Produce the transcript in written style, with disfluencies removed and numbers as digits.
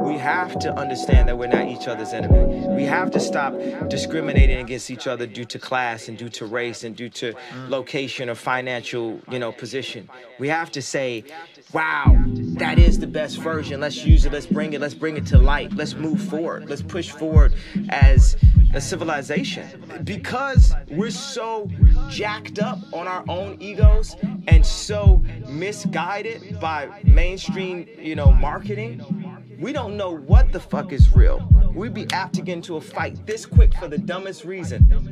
we have to understand that we're not each other's enemy. We have to stop discriminating against each other due to class and due to race and due to location or financial, position. We have to say, wow, that is the best version. Let's use it. Let's bring it to light. Let's move forward. Let's push forward as a civilization. Because we're so jacked up on our own egos and so misguided by mainstream, marketing, we don't know what the fuck is real. We'd be apt to get into a fight this quick for the dumbest reason.